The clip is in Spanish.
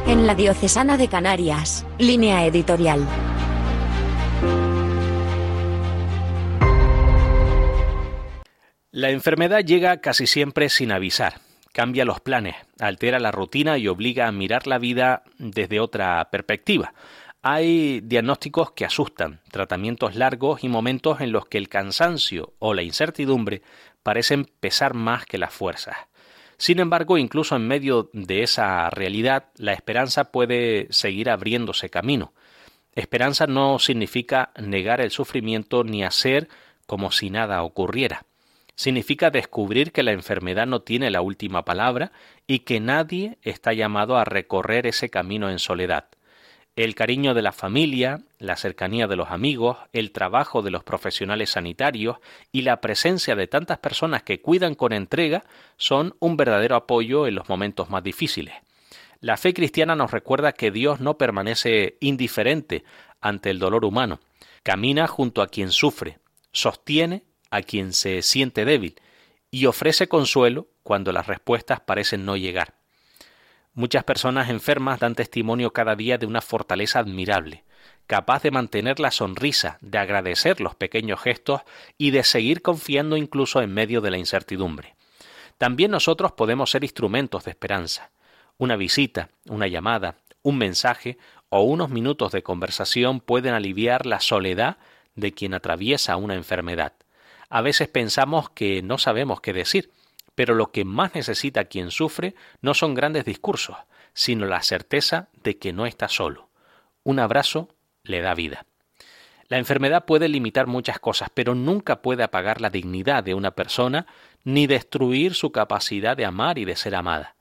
En la Diocesana de Canarias, Línea Editorial. La enfermedad llega casi siempre sin avisar, cambia los planes, altera la rutina y obliga a mirar la vida desde otra perspectiva. Hay diagnósticos que asustan, tratamientos largos y momentos en los que el cansancio o la incertidumbre parecen pesar más que las fuerzas. Sin embargo, incluso en medio de esa realidad, la esperanza puede seguir abriéndose camino. Esperanza no significa negar el sufrimiento ni hacer como si nada ocurriera. Significa descubrir que la enfermedad no tiene la última palabra y que nadie está llamado a recorrer ese camino en soledad. El cariño de la familia, la cercanía de los amigos, el trabajo de los profesionales sanitarios y la presencia de tantas personas que cuidan con entrega son un verdadero apoyo en los momentos más difíciles. La fe cristiana nos recuerda que Dios no permanece indiferente ante el dolor humano. Camina junto a quien sufre, sostiene a quien se siente débil y ofrece consuelo cuando las respuestas parecen no llegar. Muchas personas enfermas dan testimonio cada día de una fortaleza admirable, capaz de mantener la sonrisa, de agradecer los pequeños gestos y de seguir confiando incluso en medio de la incertidumbre. También nosotros podemos ser instrumentos de esperanza. Una visita, una llamada, un mensaje o unos minutos de conversación pueden aliviar la soledad de quien atraviesa una enfermedad. A veces pensamos que no sabemos qué decir, pero lo que más necesita quien sufre no son grandes discursos, sino la certeza de que no está solo. Un abrazo le da vida. La enfermedad puede limitar muchas cosas, pero nunca puede apagar la dignidad de una persona ni destruir su capacidad de amar y de ser amada.